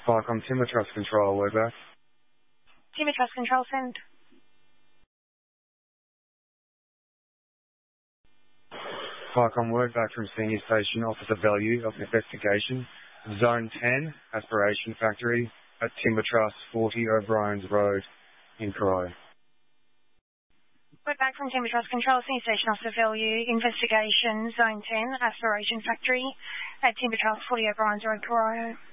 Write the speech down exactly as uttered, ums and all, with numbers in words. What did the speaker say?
Parcom Timber Trust Control, word back. Timber Trust Control, send. Parcom, word back from Senior Station Officer Value of Investigation, Zone ten, Aspiration Factory, at Timber Trust, forty O'Brien's Road, in Corio. Word back from Timber Trust Control, Senior Station Officer Value, Investigation, Zone ten, Aspiration Factory, at Timber Trust, forty O'Brien's Road, Corio.